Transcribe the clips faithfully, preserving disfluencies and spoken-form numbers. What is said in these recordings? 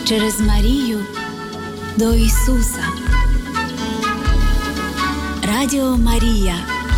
через Марію до Ісуса. Радіо Марія.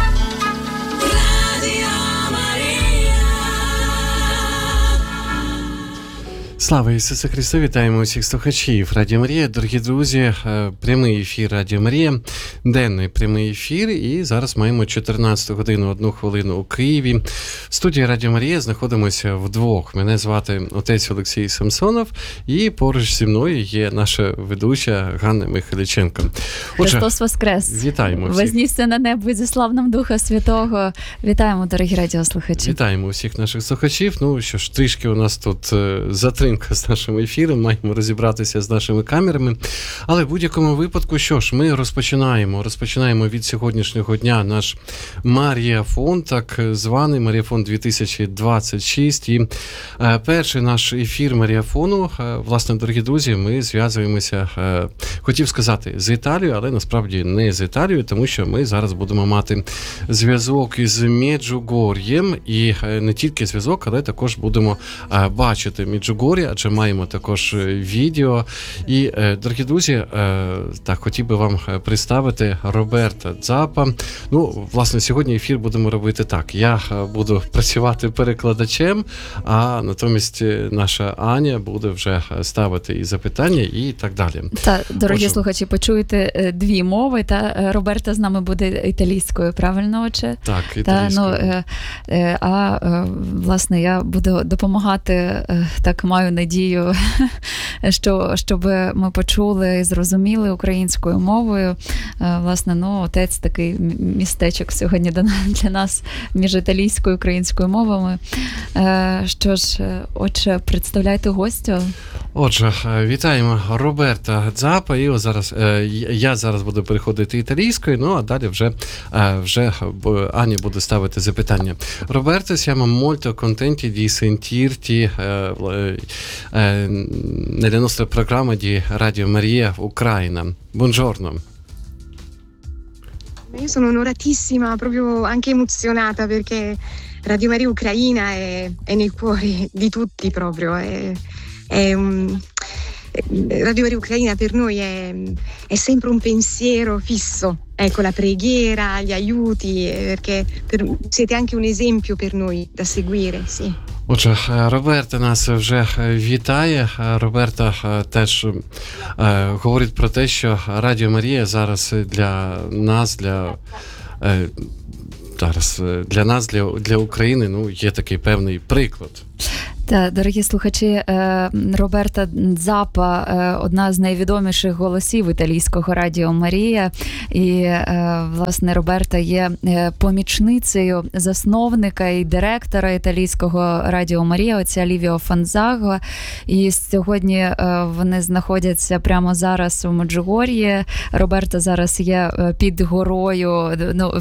Слава Ісусу Христу! Вітаємо усіх слухачів Радіо Марія. Дорогі друзі, прямий ефір Радіо Марія, денний прямий ефір. І зараз маємо чотирнадцяту годину, одну хвилину у Києві. В студії Радіо Марія знаходимося вдвох. Мене звати отець Олексій Самсонов, і поруч зі мною є наша ведуча Ганна Михайличенко. Отже, Христос Воскрес! Вітаємо всіх! Вознісся на небо і зіслав нам Духа Святого. Вітаємо, дорогі радіослухачі! Вітаємо усіх наших слухачів. Ну, що ж, трішки у нас тут затримка з нашим ефіром, маємо розібратися з нашими камерами. Але в будь-якому випадку, що ж, ми розпочинаємо. Розпочинаємо від сьогоднішнього дня наш Маріафон, так званий Маріафон дві тисячі двадцять шість. І е, перший наш ефір Маріафону, е, власне, дорогі друзі, ми зв'язуємося, е, хотів сказати, з Італією, але насправді не з Італією, тому що ми зараз будемо мати зв'язок із Меджугор'єм. І е, не тільки зв'язок, але також будемо е, бачити Меджугор'я, адже маємо також відео. І, дорогі друзі, так, хотів би вам представити Роберта Дзапа. Ну, власне, сьогодні ефір будемо робити так. Я буду працювати перекладачем, а натомість наша Аня буде вже ставити і запитання, і так далі. Та, дорогі Отже. слухачі, почуєте дві мови, та Роберта з нами буде італійською, правильно, отче? Так, італійською. Та, ну, а, власне, я буду допомагати, так маю надію, що, щоб ми почули і зрозуміли українською мовою. Власне, ну, отець такий містечок сьогодні для нас між італійською і українською мовами. Що ж, отже, представляйте гостя. Отже, вітаємо Роберта Дзапа. І ось зараз, я зараз буду переходити італійською, ну а далі вже, вже Аня буде ставити запитання. Роберто, siamo molto contenti di sentirti nel nostro programma di Radio Maria Ucraina. Buongiorno. Io sono onoratissima, proprio anche emozionata, perché Radio Maria Ucraina è, è nel cuore di tutti proprio. È, è un, Radio Maria Ucraina per noi è, è sempre un pensiero fisso. Ecco, la preghiera, gli aiuti, perché per, siete anche un esempio per noi da seguire, sì. Отже, Роберта нас вже вітає. Роберта теж е, говорить про те, що Радіо Марія зараз для нас, для, е, зараз, для нас, для, для України, ну, є такий певний приклад. Та, дорогі слухачі, Роберта Дзапа – одна з найвідоміших голосів італійського Радіо Марія. І, власне, Роберта є помічницею засновника і директора італійського Радіо Марія, отця Лівіо Фонзаго. І сьогодні вони знаходяться прямо зараз у Меджугор'ї. Роберта зараз є під горою, ну,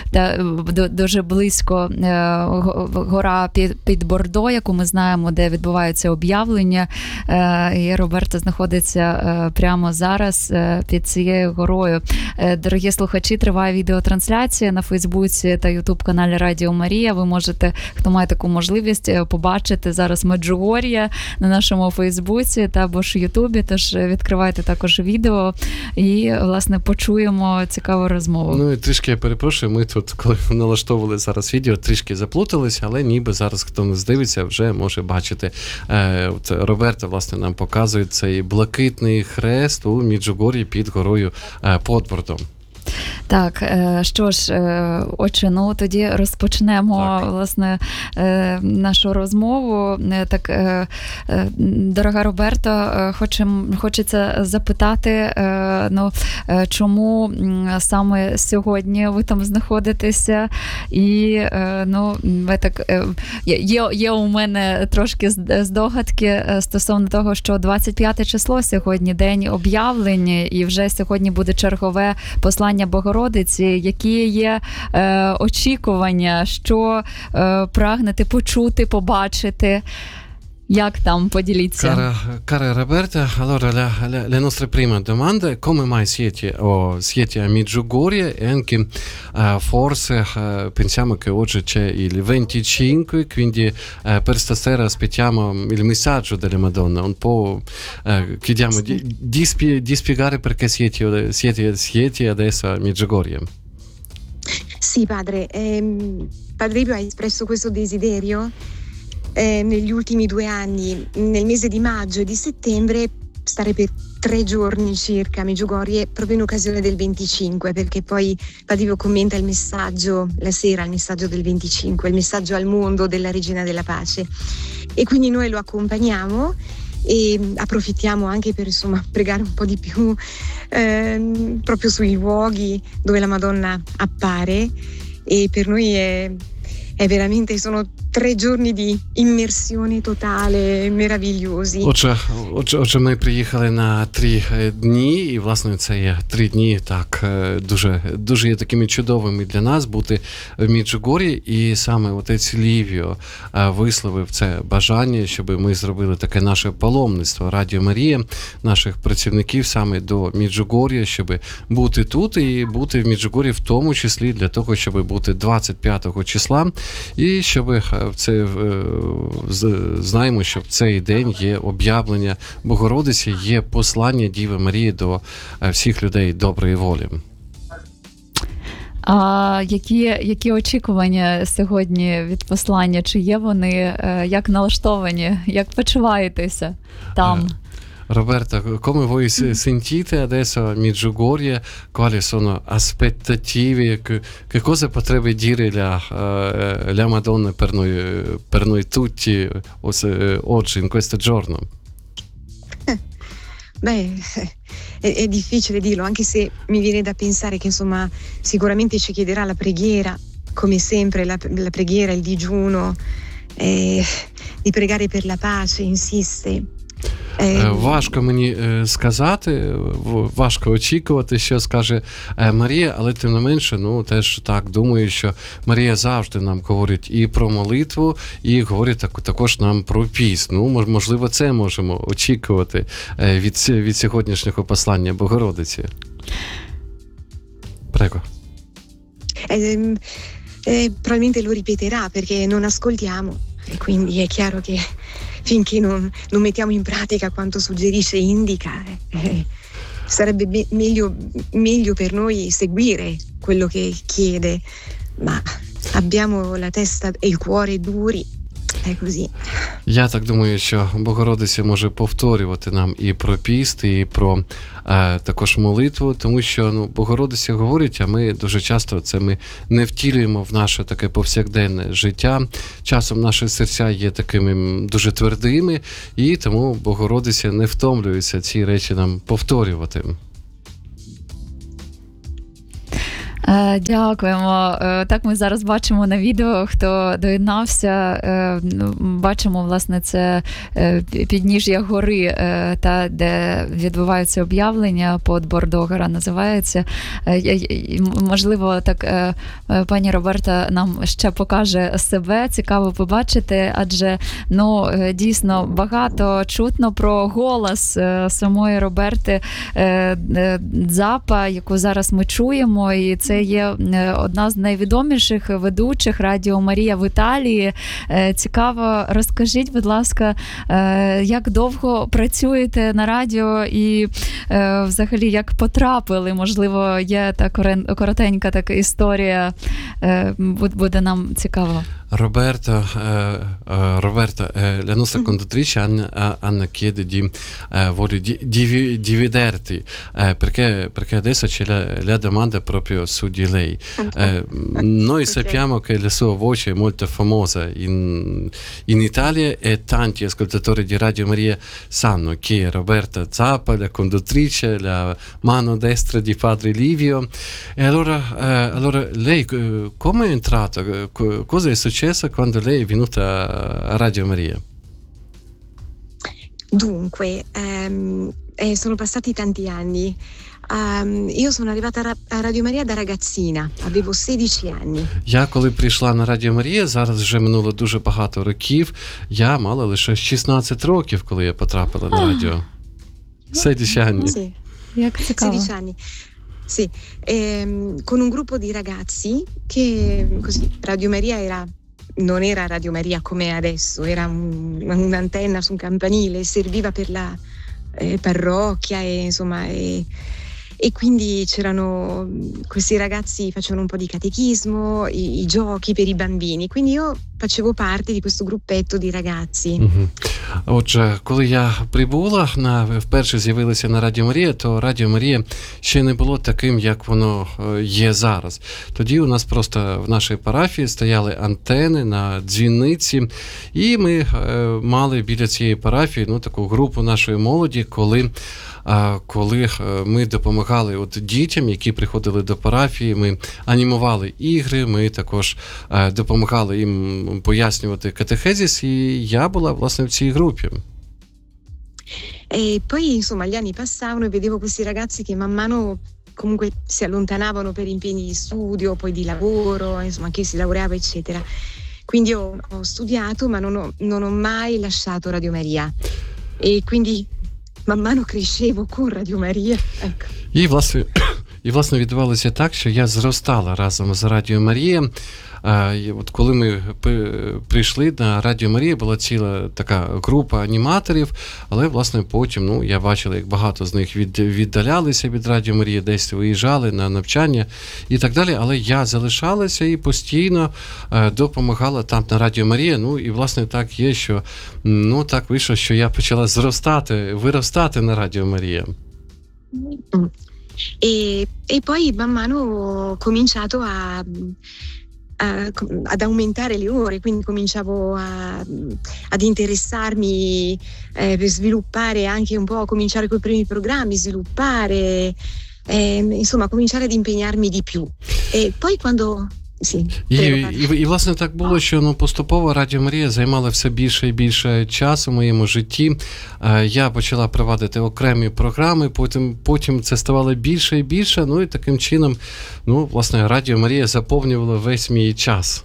дуже близько гора під, під Бордо, яку ми знаємо, де відбуваються об'явлення. І Роберта знаходиться прямо зараз під цією горою. Дорогі слухачі, триває відеотрансляція на Фейсбуці та Ютуб-каналі Радіо Марія. Ви можете, хто має таку можливість, побачити зараз Меджугор'я на нашому Фейсбуці та або ж Ютубі. Тож відкривайте також відео і, власне, почуємо цікаву розмову. Ну і трішки я перепрошую, ми тут, коли налаштовували зараз відео, трішки заплуталися, але ніби зараз, хто нас дивиться, вже може бачити. Е, от Роберта, власне, нам показує цей блакитний хрест у Меджугор'ї під горою е, Подбордом. Так, що ж, отже, ну тоді розпочнемо, так, власне, нашу розмову. Так, дорога Роберто, хочем, хочеться запитати, ну, чому саме сьогодні ви там знаходитеся? І, ну, ви так, є, є у мене трошки здогадки стосовно того, що двадцять п'яте число сьогодні, день об'явлень, і вже сьогодні буде чергове послання Богородиці. Які є е, очікування, що е, прагнете почути, побачити? Як там? Поділіться. Cara, cara Roberta, allora la, la, la nostra prima domanda è come mai siete, oh, siete a Medjugorje e anche uh, forse uh, pensiamo che oggi c'è il venticinque, quindi uh, per stasera aspettiamo il messaggio della Madonna, un po' uh, chiediamo di, di, spie, di spiegare perché siete, siete, siete adesso a Medjugorje. Sì, padre, ehm, Padre Livio ha espresso questo desiderio Eh, negli ultimi due anni, nel mese di maggio e di settembre, stare per tre giorni circa a Medjugorje, proprio in occasione del venticinque, perché poi Padre commenta il messaggio la sera, il messaggio del venticinque, il messaggio al mondo della Regina della Pace, e quindi noi lo accompagniamo e approfittiamo anche per insomma pregare un po' di più eh, proprio sui luoghi dove la Madonna appare, e per noi è È veramente, sono tre giorни di immersione totale, meravigliosi. Отже, отже, отже, ми приїхали на три дні, і, власне, це є три дні, так, дуже, дуже є такими чудовими для нас бути в Меджугор'ї, і саме отець Лівіо висловив це бажання, щоб ми зробили таке наше паломництво Радіо Марія, наших працівників саме до Меджугор'я, щоб бути тут і бути в Меджугор'ї в тому числі для того, щоб бути двадцять п'ятого числа, і щоб в це знаємо, що в цей день є об'явлення Богородиці, є послання Діви Марії до всіх людей доброї волі. А які, які очікування сьогодні від послання? Чи є вони? Як налаштовані? Як почуваєтеся там? Roberta, come voi sentite adesso a Medjugorje? Quali sono aspettative? Che, che cosa potrebbe dire la, uh, la Madonna per noi, per noi tutti oggi, in questo giorno? Beh, è, è difficile dirlo, anche se mi viene da pensare che insomma sicuramente ci chiederà la preghiera, come sempre la, la preghiera, il digiuno, eh, di pregare per la pace, insiste. Важко мені сказати, важко очікувати, що скаже Марія, але тим не менше, ну, теж так думаю, що Марія завжди нам говорить і про молитву, і говорить також нам про піст. Ну, можливо, це можемо очікувати від, від сьогоднішнього послання Богородиці. Prego. Eh, eh, probabilmente lo ripeterà perché non ascoltiamo, e quindi è chiaro che finché non, non mettiamo in pratica quanto suggerisce e indica, eh, sarebbe be- meglio, meglio per noi seguire quello che chiede, ma abbiamo la testa e il cuore duri, è così. Я так думаю, що Богородиця може повторювати нам і про піст, і про е, також молитву, тому що ну, Богородиця говорить, а ми дуже часто це ми не втілюємо в наше таке повсякденне життя. Часом наші серця є такими дуже твердими, і тому Богородиця не втомлюється ці речі нам повторювати. Дякуємо. Так ми зараз бачимо на відео, хто доєднався. Бачимо, власне, це підніжжя гори, та, де відбуваються об'явлення, под Бордогара називається. Можливо, так пані Роберта нам ще покаже себе. Цікаво побачити, адже ну, дійсно багато чутно про голос самої Роберти Дзапа, яку зараз ми чуємо, і це Це є одна з найвідоміших ведучих Радіо Марія в Італії. Цікаво, розкажіть, будь ласка, як довго працюєте на радіо і взагалі як потрапили? Можливо, є та коротенька така історія, буде нам цікаво. Roberta, eh, Roberta eh, la nostra conduttrice Anna, Anna chiede di, eh, vuole di, di, dividerti, eh, perché, perché adesso c'è la, la domanda proprio su di lei. Eh, noi sappiamo che la sua voce è molto famosa in, in Italia e tanti ascoltatori di Radio Maria sanno chi è Roberta Zappa, la conduttrice, la mano destra di Padre Livio. E allora, eh, allora lei come è entrata? Cosa è successo quando lei è venuta a Radio Maria? Dunque, ehm, eh, sono passati tanti anni. Um, io sono arrivata a, Ra- a Radio Maria da ragazzina, avevo sedici anni. Я коли прийшла на Радіо Марія, зараз вже минуло дуже багато років, я мала лише шістнадцять років, коли я потрапила на радіо. sedici anni. Sì. Як цікаво. sedici anni. Sì, ehm, con un gruppo di ragazzi che così Radio Maria era non era Radio Maria come adesso, era un, un'antenna su un campanile, serviva per la eh, parrocchia e insomma e, e quindi c'erano questi ragazzi facevano un po' di catechismo, i, i giochi per i bambini, quindi io facevo parte di questo gruppetto di ragazzi. Угу. Отже, коли я прибула, на, вперше з'явилася на Радіо Марія, то Радіо Марія ще не було таким, як воно є зараз. Тоді у нас просто в нашій парафії стояли антени на дзвіниці, і ми е, мали біля цієї парафії ну, таку групу нашої молоді, коли коли ми допомагали от дітям, які приходили до парафії, ми анімували ігри, ми також допомагали їм пояснювати катехезіс, і я була, власне, в цій групі. E poi, insomma, gli anni passavano e vedevo questi ragazzi che man mano comunque si allontanavano per impegni di studio, poi di lavoro, insomma, anche io si lavorava, eccetera. Quindi io ho studiato, ma non ho, non ho mai lasciato Radio Maria. E quindi man mano crescevo con Radio Maria. Ecco. І, власне, і, власне, відбувалося так, що я зростала разом з Радіо Марія. От коли ми прийшли на Радіо Марія, була ціла така група аніматорів, але, власне, потім, ну, я бачила, як багато з них від, віддалялися від Радіо Марія, десь виїжджали на навчання і так далі, але я залишалася і постійно допомагала там на Радіо Марія, ну, і, власне, так є, що, ну, так вийшло, що я почала зростати, виростати на Радіо Марія. E, e poi man mano ho cominciato a ad aumentare le ore, quindi cominciavo a, ad interessarmi eh, per sviluppare anche un po', cominciare con i primi programmi, sviluppare, eh, insomma, cominciare ad impegnarmi di più. E poi quando... Sì, і, і, і, власне, так було, що ну, поступово Радіо Марія займала все більше і більше часу в моєму житті. Я почала провадити окремі програми, потім, потім це ставало більше і більше, ну і таким чином, ну, власне, Радіо Марія заповнювала весь мій час.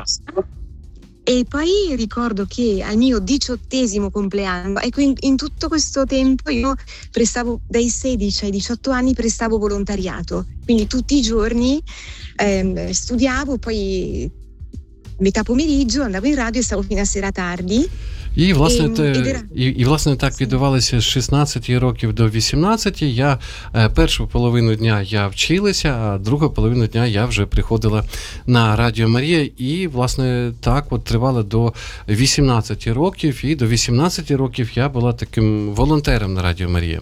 E poi ricordo che al mio diciottesimo compleanno, ecco, in, in tutto questo tempo io prestavo, dai sedici ai diciotto anni prestavo volontariato, quindi tutti i giorni ehm, studiavo, poi metà pomeriggio andavo in radio e stavo fino a sera tardi. І, власне, те, і, і, власне, так відбувалося з шістнадцяти років до вісімнадцяти. Я першу половину дня я вчилася, а другу половину дня я вже приходила на Радіо Марія. І, власне, так от тривало до вісімнадцяти років. І до вісімнадцяти років я була таким волонтером на Радіо Марія.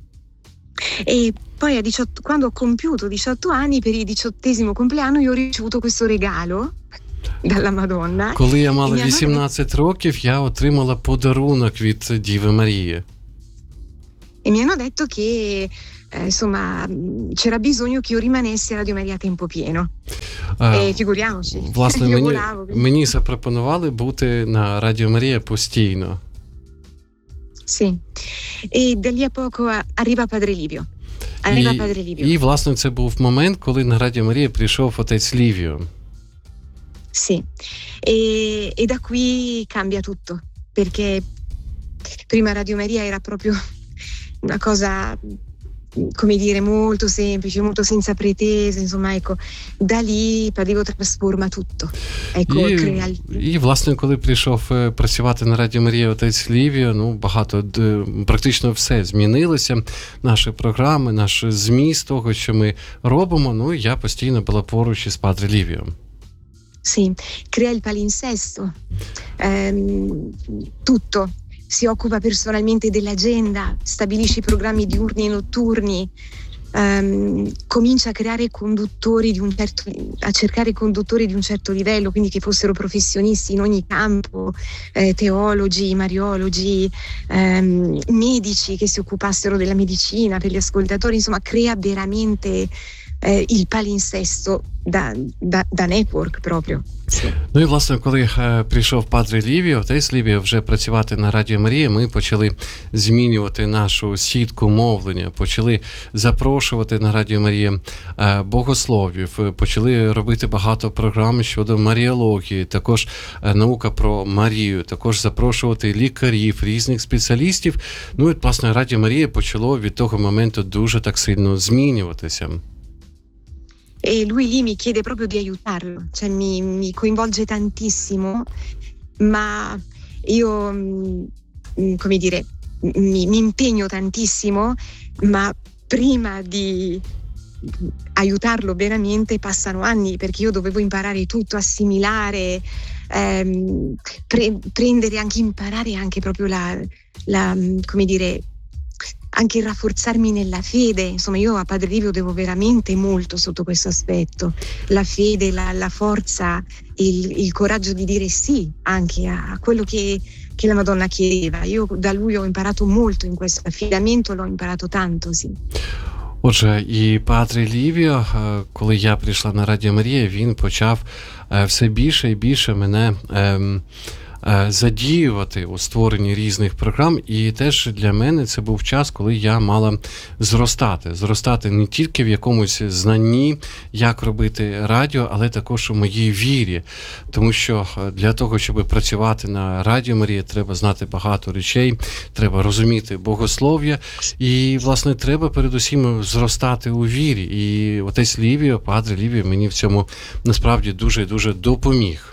E poi a diciotto, quando ho compiuto diciotto anni, per il diciottesimo compleanno, io ho ricevuto questo regalo dalla Madonna. Коли я мала вісімнадцять років, я отримала подарунок від Діви Марії. E mi hanno detto che eh, insomma c'era bisogno che io rimanessi a Radio Maria a tempo pieno. E figuriamoci. Власне, мені, мені запропонували бути на Радіо Марія постійно. Sì. E da lì a poco arriva Padre Livio. Arriva І, Padre Livio. і, власне, це був момент, коли на Радіо Марія прийшов отець Лівіо. Sì, e, e da qui cambia tutto, perché prima Radio Maria era proprio una cosa, come dire, molto semplice, molto senza pretese, insomma, ecco, da lì Padre trasforma tutto. Ecco, і, crea... і, власне, коли прийшов працювати на Радіо Марія отець Лівіо, ну, багато, практично все змінилося, наші програми, наш зміст того, що ми робимо, ну, я постійно була поруч із Падре Лівіо. Sì, crea il palinsesto, ehm, tutto, si occupa personalmente dell'agenda, stabilisce i programmi diurni e notturni, ehm, comincia a creare conduttori di un certo, a cercare conduttori di un certo livello, quindi che fossero professionisti in ogni campo, eh, teologi, mariologi, ehm, medici che si occupassero della medicina per gli ascoltatori, insomma crea veramente eh, il palinsesto da, da, da network proprio. Sì. Ну і, власне, коли е, прийшов Падре Лівіо, отець Лівіо вже працювати на Радіо Марія, ми почали змінювати нашу сітку мовлення, почали запрошувати на Радіо Марія е, богословів, почали робити багато програм щодо маріології, також е, наука про Марію, також запрошувати лікарів, різних спеціалістів. Ну і, власне, Радіо Марія почало від того моменту дуже так сильно змінюватися. E lui lì mi chiede proprio di aiutarlo, cioè mi, mi coinvolge tantissimo, ma io, mh, come dire, mi, mi impegno tantissimo, ma prima di aiutarlo veramente passano anni, perché io dovevo imparare tutto, assimilare, ehm, pre- prendere anche, imparare anche proprio la, la, come dire, anche rafforzarmi nella fede. Insomma, io a Padre Livio devo veramente molto sotto questo aspetto, la fede, la, la forza, il, il coraggio di dire sì anche a quello che, che la Madonna chiedeva. Io da lui ho imparato molto in questo affidamento, l'ho imparato tanto, sì. Отже, і Падре Лівіо, коли я прийшла на Радіо Марія, він почав все більше і більше мене ем, задіювати у створенні різних програм, і теж для мене це був час, коли я мала зростати. Зростати не тільки в якомусь знанні, як робити радіо, але також у моїй вірі. Тому що для того, щоб працювати на Радіо Марія, треба знати багато речей, треба розуміти богослов'я, і, власне, треба передусім зростати у вірі. І отець Лівіо, Падре Лівіо, мені в цьому насправді дуже-дуже допоміг.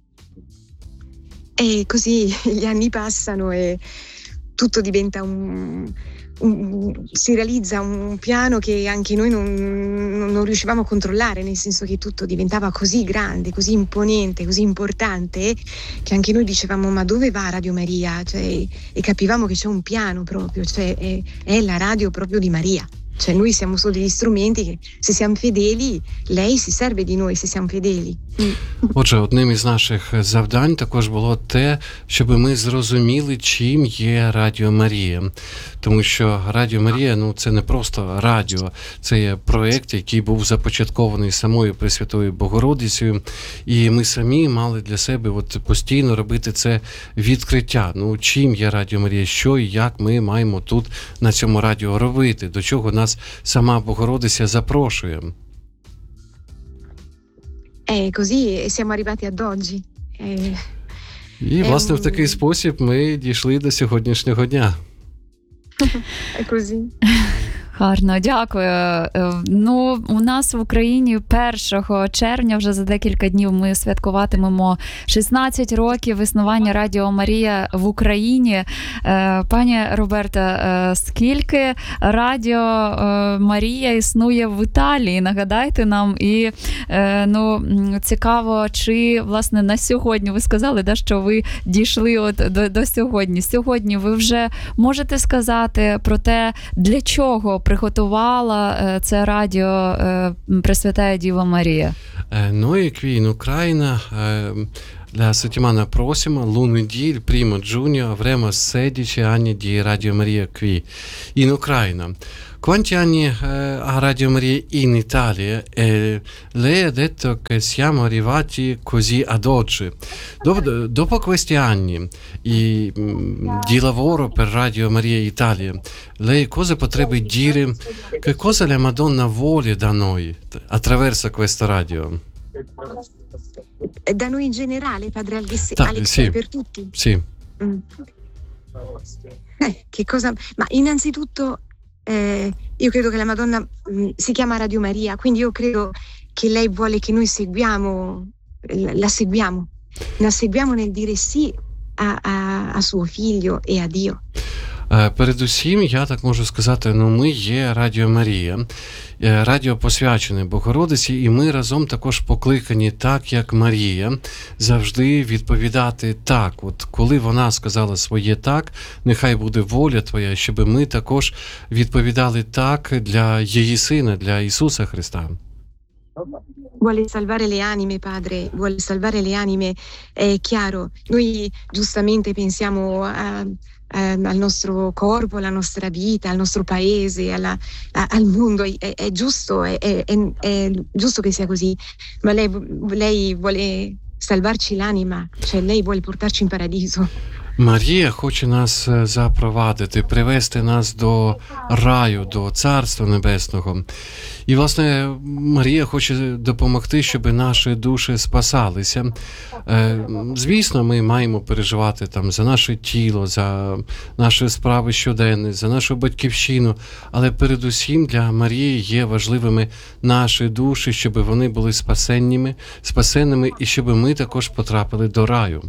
E così gli anni passano e tutto diventa un, un si realizza un piano che anche noi non, non riuscivamo a controllare, nel senso che tutto diventava così grande, così imponente, così importante, che anche noi dicevamo: ma dove va Radio Maria? Cioè, e capivamo che c'è un piano proprio, cioè è, è la radio proprio di Maria. Cioè noi siamo solo degli strumenti che, se siamo fedeli, lei si serve di noi se siamo fedeli. Отже, одним із наших завдань також було те, щоб ми зрозуміли, чим є Радіо Марія. Тому що Радіо Марія, ну, це не просто радіо, це є проєкт, який був започаткований самою Пресвятою Богородицею, і ми самі мали для себе от постійно робити це відкриття. Ну, чим є Радіо Марія, що і як ми маємо тут на цьому радіо робити, до чого нас сама Богородиця запрошує. E così siamo arrivati ad oggi. E... І, власне, в такий спосіб ми дійшли до сьогоднішнього дня. È così. Гарно, дякую. Ну, у нас в Україні першого червня, вже за декілька днів, ми святкуватимемо шістнадцять років існування Радіо Марія в Україні. Пані Роберта, скільки Радіо Марія існує в Італії? Нагадайте нам. І, ну, цікаво, чи, власне, на сьогодні, ви сказали, да, що ви дійшли от до, до сьогодні. Сьогодні ви вже можете сказати про те, для чого приготувала це радіо Пресвятая Діва Марія? Noi qui in Ucraina la settimana prossima, lunedì, il primo giugno, avremo sedici anni di Radio Maria qui in Ucraina. Quanti anni eh, ha Radio Maria in Italia? E lei ha detto che siamo arrivati così ad oggi. Dopo, dopo questi anni i, di lavoro per Radio Maria Italia, lei cosa potrebbe dire? Che cosa la Madonna vuole da noi attraverso questa radio? Da noi in generale, Padre Alessi, Ta- Alexei, sì. per tutti? Sì. Mm. Eh, che cosa? Ma innanzitutto eh, io credo che la Madonna mh, si chiama Radio Maria, quindi io credo che lei vuole che noi seguiamo, la, la seguiamo, la seguiamo nel dire sì a, a, a suo figlio e a Dio. Передусім, я так можу сказати, ну, ми є Радіо Марія, радіо посвячене Богородиці, і ми разом також покликані, так як Марія, завжди відповідати так. От коли вона сказала своє так, нехай буде воля Твоя, щоб ми також відповідали так для її Сина, для Ісуса Христа. vuole salvare le anime, padre, vuole salvare le anime, è chiaro. Noi giustamente pensiamo a, a, al nostro corpo, alla nostra vita, al nostro paese, alla, a, al mondo, è, è giusto, è, è, è giusto che sia così, ma lei, lei vuole salvarci l'anima, cioè lei vuole portarci in paradiso. Марія хоче нас запровадити, привести нас до раю, до Царства Небесного. І, власне, Марія хоче допомогти, щоб наші душі спасалися. Звісно, ми маємо переживати там за наше тіло, за наші справи щоденні, за нашу батьківщину, але передусім для Марії є важливими наші душі, щоб вони були спасенними, спасенними і щоб ми також потрапили до раю.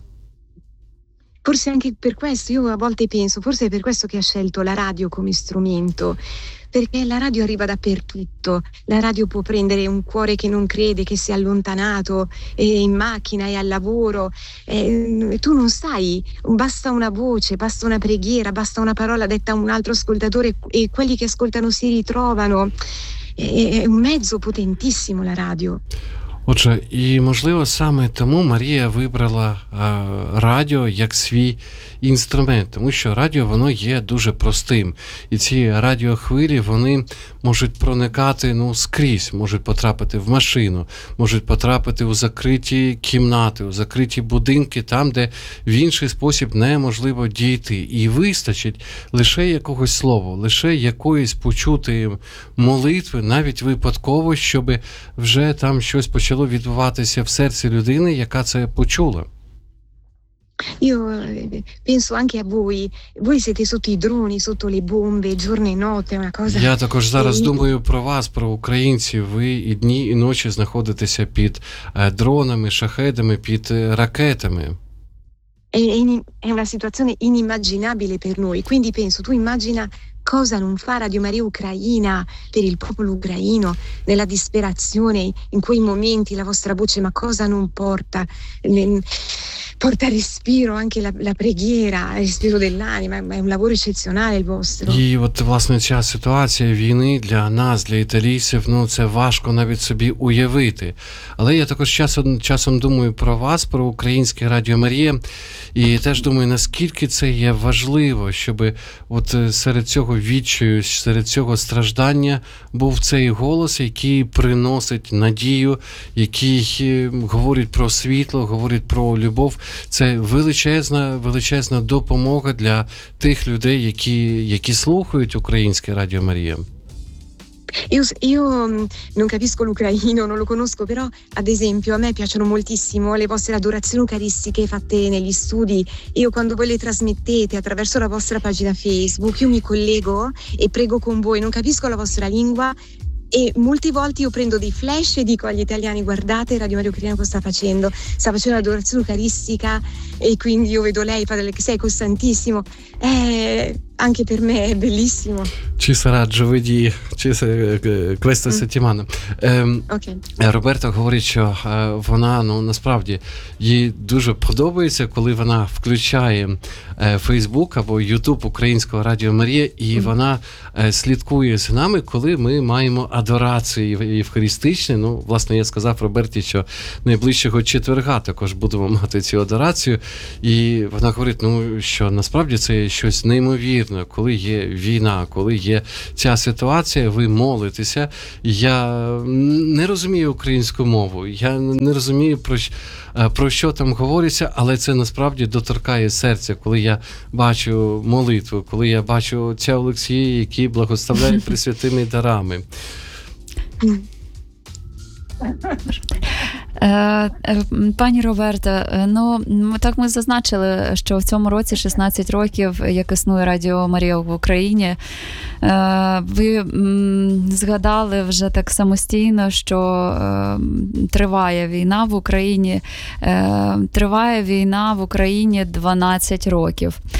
Forse anche per questo, io a volte penso, forse è per questo che ha scelto la radio come strumento, perché la radio arriva dappertutto, la radio può prendere un cuore che non crede, che si è allontanato, è in macchina, è al lavoro, e tu non sai, basta una voce, basta una preghiera, basta una parola detta a un altro ascoltatore e quelli che ascoltano si ritrovano, è un mezzo potentissimo la radio. Отже, і, можливо, саме тому Марія вибрала е, радіо як свій інструмент, тому що радіо, воно є дуже простим. І ці радіохвилі, вони можуть проникати, ну, скрізь, можуть потрапити в машину, можуть потрапити у закриті кімнати, у закриті будинки, там, де в інший спосіб неможливо дійти. І вистачить лише якогось слова, лише якоїсь почутої молитви, навіть випадково, щоб вже там щось почало відбуватися в серці людини, яка це почула. Io penso anche a voi, voi siete sotto i droni, sotto le bombe, giorno e notte, una cosa... Я також зараз e... думаю про вас, про українців. Ви і дні, і ночі знаходитеся під дронами, шахедами, під ракетами. È una situazione inimmaginabile per noi, quindi penso, tu immagina cosa non fa Radio Maria Ucraina per il popolo ucraino, nella disperazione, in quei momenti la vostra voce, ma cosa non porta? Porta respiro, anche la, la preghiera, il respiro dell'anima, è un lavoro eccezionale il vostro. І от, власне, ця ситуація війни для нас, для італійців, ну, це важко навіть собі уявити. Але я також часом, часом думаю про вас, про Українське Радіо Марія, і теж думаю, наскільки це є важливо, щоб от серед цього відчаю, серед цього страждання був цей голос, який приносить надію, який говорить про світло, говорить про любов. Це величезна, величезна допомога для тих людей, які, які слухають Українське Радіо Марія. Io, io non capisco l'ucraino, non lo conosco, però ad esempio a me piacciono moltissimo le vostre adorazioni eucaristiche fatte negli studi. Io quando voi le trasmettete attraverso la vostra pagina Facebook, io mi collego e prego con voi, non capisco la vostra lingua e molte volte io prendo dei flash e dico agli italiani: guardate Radio Maria Ucraina cosa sta facendo, sta facendo l'adorazione eucaristica, e quindi io vedo lei, padre, che sei costantissimo, eh, anche per me è bellissimo. Ci sarà giovedì, ci sarà, questa mm. settimana. Ем, okay. Роберта говорить, що е, вона, ну, насправді, їй дуже подобається, коли вона включає е, Facebook або YouTube Українського Радіо Марія, і mm. вона е, слідкує за нами, коли ми маємо адорації євхаристичні. Ну, власне, я сказав Роберті, що найближчого четверга також будемо мати цю адорацію. І вона говорить, ну, що насправді це щось неймовірне, коли є війна, коли є ця ситуація, ви молитеся. Я не розумію українську мову, я не розумію, про, про що там говориться, але це насправді доторкає серця, коли я бачу молитву, коли я бачу отця Олексія, який благословляє пресвятими дарами. Пані Роберта, ну, так ми зазначили, що в цьому році шістнадцять років, як існує Радіо Марія в Україні. Ви згадали вже так самостійно, що триває війна в Україні. Триває війна в Україні дванадцять років.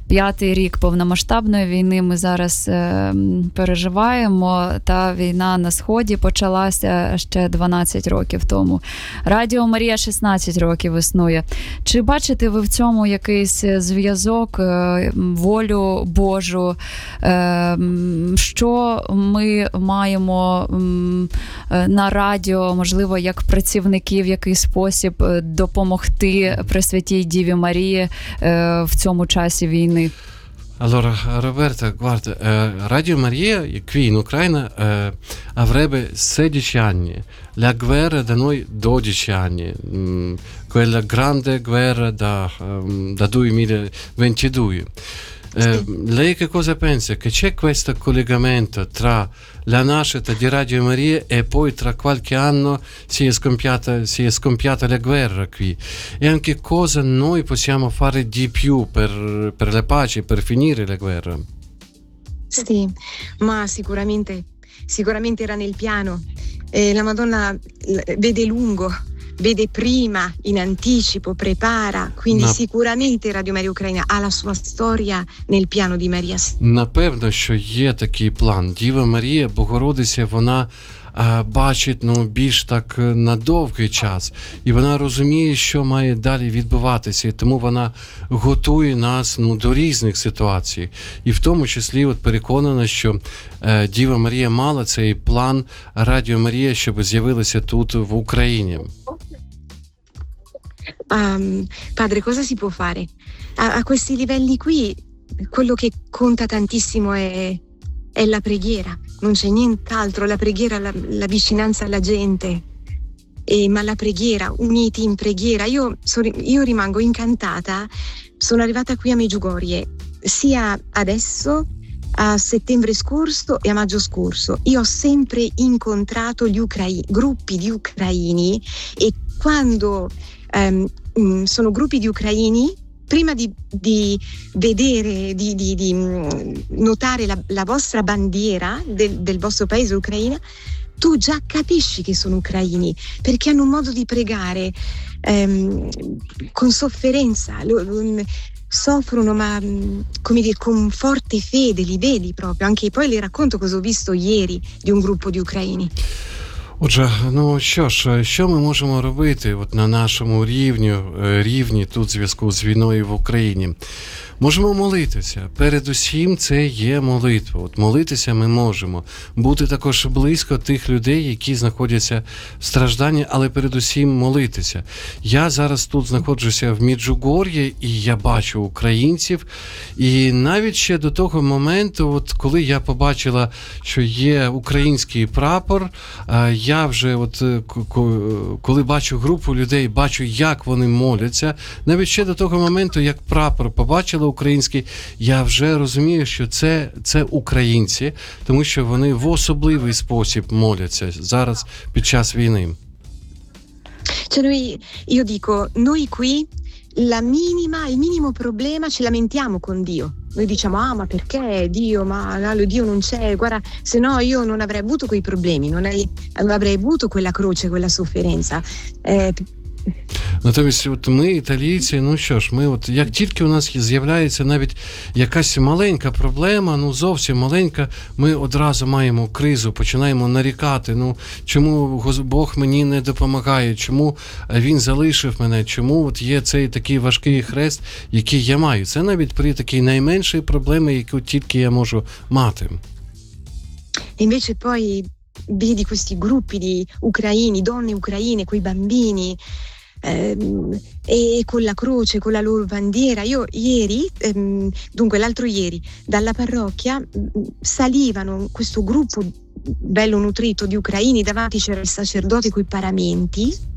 П'ятий рік повномасштабної війни ми зараз е, переживаємо, та війна на Сході почалася ще дванадцять років тому. Радіо Марія шістнадцять років існує. Чи бачите ви в цьому якийсь зв'язок, е, волю Божу? Е, що ми маємо е, на радіо, можливо, як працівники в який спосіб допомогти Пресвятій Діві Марії е, в цьому часі війни? Allora, Roberta, guarda, eh, Radio Maria qui in Ucraina eh, avrebbe sedici anni, la guerra da noi dodici anni, mh, quella grande guerra da, um, da duemilaventidue. Eh, lei che cosa pensa? Che c'è questo collegamento tra la nascita di Radio Maria e poi tra qualche anno si è scoppiata, si è scoppiata la guerra qui? E anche cosa noi possiamo fare di più per, per la pace, per finire la guerra? Sì, ma sicuramente, sicuramente era nel piano. Eh, la Madonna vede lungo, vede prima, in anticipo, prepara, quindi Ma... sicuramente Radio Maria Ucraina ha la sua storia nel piano di Maria. Напевно, що є такий план. Діва Марія, Богородиця, вона а, бачить, ну, більш так на довгий час. І вона розуміє, що має далі відбуватися. І тому вона готує нас, ну, до різних ситуацій. І в тому числі от переконана, що е, Діва Марія мала цей план Радіо Марія, щоб з'явилася тут, в Україні. Um, padre, cosa si può fare? A, a questi livelli qui quello che conta tantissimo è, è la preghiera, non c'è nient'altro, la preghiera, la, la vicinanza alla gente, e, ma la preghiera, uniti in preghiera. Io, so, io rimango incantata, sono arrivata qui a Medjugorje sia adesso, a settembre scorso e a maggio scorso. Io ho sempre incontrato gli ucraini, gruppi di ucraini, e quando Um, um, sono gruppi di ucraini, prima di, di vedere, di, di, di um, notare la, la vostra bandiera del, del vostro paese, Ucraina, tu già capisci che sono ucraini, perché hanno un modo di pregare um, con sofferenza, lo, lo, soffrono, ma come dire, con forte fede, li vedi proprio. Anche poi le racconto cosa ho visto ieri di un gruppo di ucraini. Отже, ну що ж, що ми можемо робити от на нашому рівні, рівні тут в зв'язку з війною в Україні? Можемо молитися. Передусім це є молитва. От молитися ми можемо. Бути також близько тих людей, які знаходяться в стражданні, але передусім молитися. Я зараз тут знаходжуся в Меджугор'ї, і я бачу українців. І навіть ще до того моменту, от коли я побачила, що є український прапор, я вже от коли бачу групу людей, бачу, як вони моляться. Навіть ще до того моменту, як прапор побачила український, я вже розумію, що це, це українці, тому що вони в особливий спосіб моляться зараз під час війни. Cioè noi, io dico, noi qui la minima, il minimo problema ce lamentiamo con Dio. Noi diciamo, ah, ma perché Dio, ma no, Dio non c'è, guarda, se no io non avrei avuto quei problemi, non, hai, non avrei avuto quella croce, quella sofferenza. Eh, Натомість от ми, італійці, ну що ж, ми от як тільки у нас з'являється навіть якась маленька проблема, ну зовсім маленька, ми одразу маємо кризу, починаємо нарікати, ну чому Бог мені не допомагає, чому Він залишив мене, чому от є цей такий важкий хрест, який я маю. Це навіть при такій найменшій проблемі, яку тільки я можу мати. Invece poi vedi questi gruppi di ucraini, donne ucraine, quei bambini, ehm, e con la croce, con la loro bandiera. Io ieri, ehm, dunque l'altro ieri, dalla parrocchia salivano questo gruppo bello nutrito di ucraini, davanti c'era il sacerdote coi paramenti,